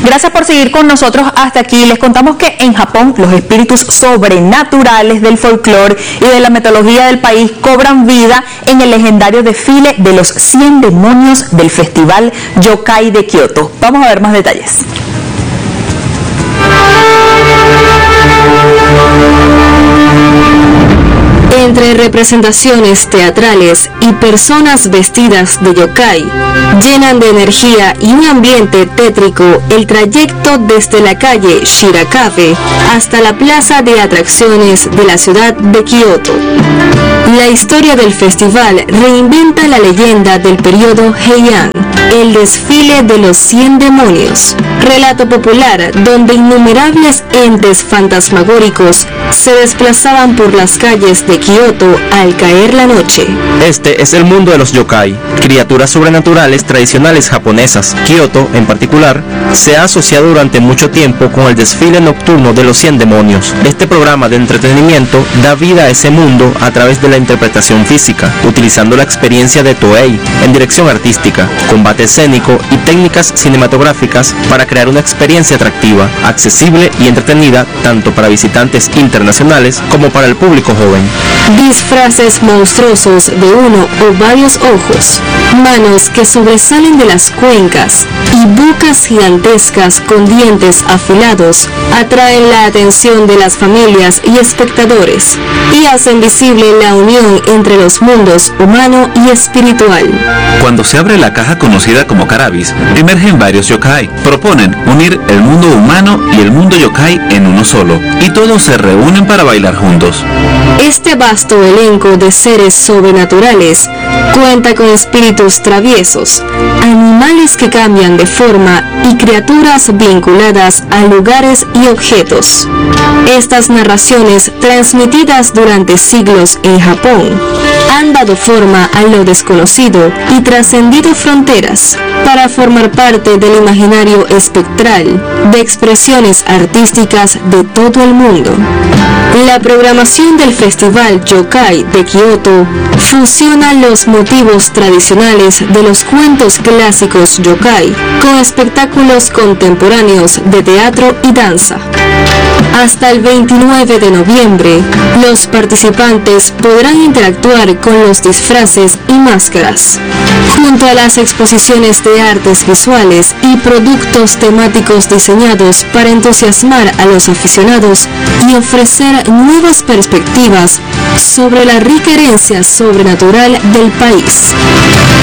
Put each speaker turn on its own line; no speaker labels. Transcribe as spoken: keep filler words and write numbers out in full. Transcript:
Gracias por seguir con nosotros hasta aquí. Les contamos que en Japón los espíritus sobrenaturales del folclore y de la mitología del país cobran vida en el legendario desfile de los cien demonios del Festival Yokai de Kioto. Vamos a ver más detalles.
Entre representaciones teatrales y personas vestidas de yokai, llenan de energía y un ambiente tétrico el trayecto desde la calle Shirakabe hasta la plaza de atracciones de la ciudad de Kioto. La historia del festival reinventa la leyenda del periodo Heian, el desfile de los cien demonios, relato popular donde innumerables entes fantasmagóricos se desplazaban por las calles de Kioto al caer la noche.
Este es el mundo de los yokai, criaturas sobrenaturales tradicionales japonesas. Kioto, en particular, se ha asociado durante mucho tiempo con el desfile nocturno de los cien demonios. Este programa de entretenimiento da vida a ese mundo a través de la interpretación física, utilizando la experiencia de Toei en dirección artística, combate escénico y técnicas cinematográficas para crear una experiencia atractiva, accesible y entretenida tanto para visitantes internacionales como para el público joven.
Disfraces monstruosos de uno o varios ojos, manos que sobresalen de las cuencas y bocas gigantescas con dientes afilados atraen la atención de las familias y espectadores y hacen visible la unión entre los mundos humano y espiritual.
Cuando se abre la caja conocida como Carabis, emergen varios yokai. Proponen unir el mundo humano y el mundo yokai en uno solo, y todos se reúnen para bailar juntos.
Este vasto elenco de seres sobrenaturales cuenta con espíritus traviesos, animales que cambian de forma y criaturas vinculadas a lugares y objetos. Estas narraciones, transmitidas durante siglos en Japón, han dado forma a lo desconocido y trascendido fronteras para formar parte del imaginario espectral de expresiones artísticas de todo el mundo. La programación del Festival Yokai de Kioto fusiona los motivos tradicionales de los cuentos clásicos yokai con espectáculos contemporáneos de teatro y danza. Hasta el veintinueve de noviembre, los participantes podrán interactuar con los disfraces y máscaras, junto a las exposiciones de artes visuales y productos temáticos diseñados para entusiasmar a los aficionados y ofrecer nuevas perspectivas sobre la rica herencia sobrenatural del país.